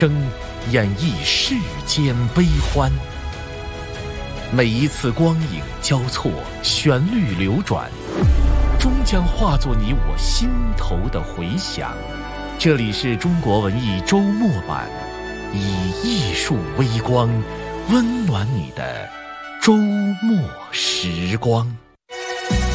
声演绎世间悲欢。每一次光影交错，旋律流转，终将化作你我心头的回响。这里是中国文艺周末版，以艺术微光温暖你的周末时光。